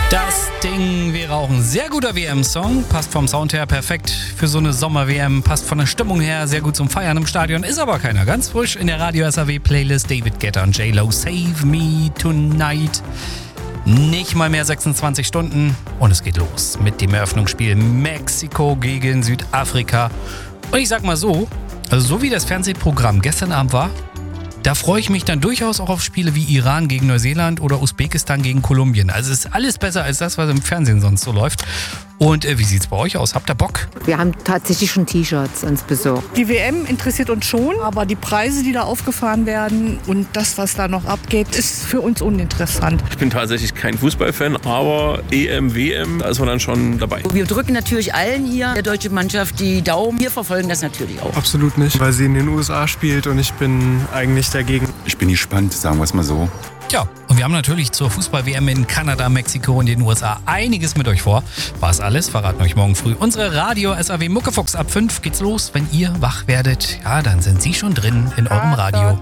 Das Ding wäre auch ein sehr guter WM-Song. Passt vom Sound her perfekt für so eine Sommer-WM. Passt von der Stimmung her sehr gut zum Feiern im Stadion. Ist aber keiner. Ganz frisch in der Radio-SAW-Playlist. David Guetta und J-Lo, Save Me Tonight. Nicht mal mehr 26 Stunden. Und es geht los mit dem Eröffnungsspiel Mexiko gegen Südafrika. Und ich sag mal so, also so wie das Fernsehprogramm gestern Abend war, da freue ich mich dann durchaus auch auf Spiele wie Iran gegen Neuseeland oder Usbekistan gegen Kolumbien. Also es ist alles besser als das, was im Fernsehen sonst so läuft. Und wie sieht's bei euch aus? Habt ihr Bock? Wir haben tatsächlich schon T-Shirts uns besorgt. Die WM interessiert uns schon, aber die Preise, die da aufgefahren werden und das, was da noch abgeht, ist für uns uninteressant. Ich bin tatsächlich kein Fußballfan, aber EM, WM, da ist man dann schon dabei. Wir drücken natürlich allen hier, der deutschen Mannschaft, die Daumen. Wir verfolgen das natürlich auch. Absolut nicht, weil sie in den USA spielt und ich bin eigentlich dagegen. Ich bin gespannt, sagen wir es mal so. Ja, und wir haben natürlich zur Fußball-WM in Kanada, Mexiko und den USA einiges mit euch vor. Was alles, verraten euch morgen früh unsere Radio-SAW Muckefuchs. Ab 5 geht's los. Wenn ihr wach werdet, ja, dann sind sie schon drin in eurem Radio.